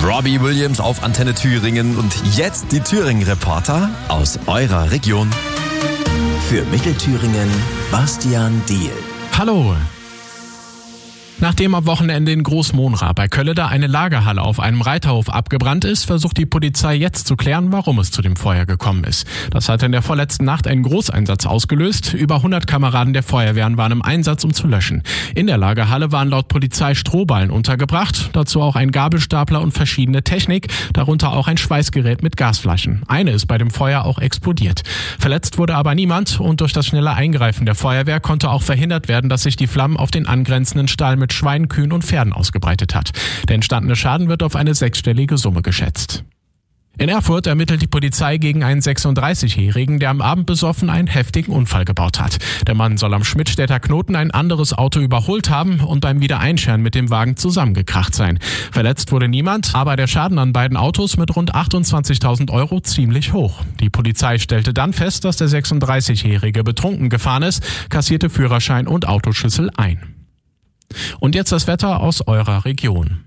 Robbie Williams auf Antenne Thüringen und jetzt die Thüringen-Reporter aus eurer Region. Für Mittelthüringen Bastian Diehl. Hallo. Nachdem am Wochenende in Großmonra bei Kölleda eine Lagerhalle auf einem Reiterhof abgebrannt ist, versucht die Polizei jetzt zu klären, warum es zu dem Feuer gekommen ist. Das hat in der vorletzten Nacht einen Großeinsatz ausgelöst. Über 100 Kameraden der Feuerwehren waren im Einsatz, um zu löschen. In der Lagerhalle waren laut Polizei Strohballen untergebracht, dazu auch ein Gabelstapler und verschiedene Technik, darunter auch ein Schweißgerät mit Gasflaschen. Eine ist bei dem Feuer auch explodiert. Verletzt wurde aber niemand und durch das schnelle Eingreifen der Feuerwehr konnte auch verhindert werden, dass sich die Flammen auf den angrenzenden Stall mit Schweinen, Kühen und Pferden ausgebreitet hat. Der entstandene Schaden wird auf eine 6-stellige Summe geschätzt. In Erfurt ermittelt die Polizei gegen einen 36-Jährigen, der am Abend besoffen einen heftigen Unfall gebaut hat. Der Mann soll am Schmidtstädter Knoten ein anderes Auto überholt haben und beim Wiedereinscheren mit dem Wagen zusammengekracht sein. Verletzt wurde niemand, aber der Schaden an beiden Autos mit rund 28.000 Euro ziemlich hoch. Die Polizei stellte dann fest, dass der 36-Jährige betrunken gefahren ist, kassierte Führerschein und Autoschlüssel ein. Und jetzt das Wetter aus eurer Region.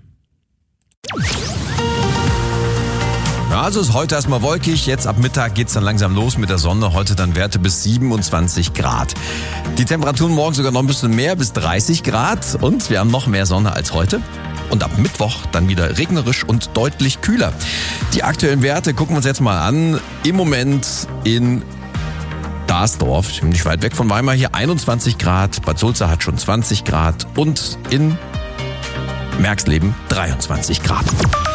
Ja, also ist heute erstmal wolkig, jetzt ab Mittag geht's dann langsam los mit der Sonne, heute dann Werte bis 27 Grad. Die Temperaturen morgen sogar noch ein bisschen mehr, bis 30 Grad und wir haben noch mehr Sonne als heute. Und ab Mittwoch dann wieder regnerisch und deutlich kühler. Die aktuellen Werte gucken wir uns jetzt mal an. Im Moment in Dasdorf, nicht weit weg von Weimar, hier 21 Grad, Bad Sulza hat schon 20 Grad und in Merxleben 23 Grad.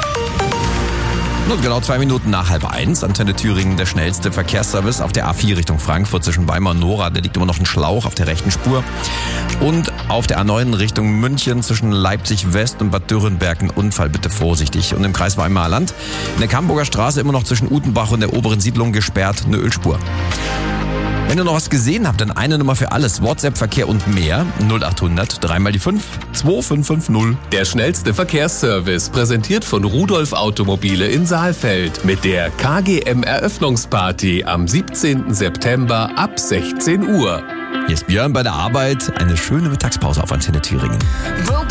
Und genau 2 Minuten nach 12:30, Antenne Thüringen, der schnellste Verkehrsservice auf der A4 Richtung Frankfurt zwischen Weimar und Nora. Da liegt immer noch ein Schlauch auf der rechten Spur. Und auf der A9 Richtung München zwischen Leipzig West und Bad Dürrenberg ein Unfall, bitte vorsichtig. Und im Kreis Weimarer Land in der Camburger Straße immer noch zwischen Utenbach und der oberen Siedlung gesperrt, eine Ölspur. Wenn ihr noch was gesehen habt, dann eine Nummer für alles. WhatsApp, Verkehr und mehr. 0800 3 die 5 2550. Der schnellste Verkehrsservice, präsentiert von Rudolf Automobile in Saalfeld. Mit der KGM Eröffnungsparty am 17. September ab 16 Uhr. Hier ist Björn bei der Arbeit. Eine schöne Mittagspause auf Antenne Thüringen.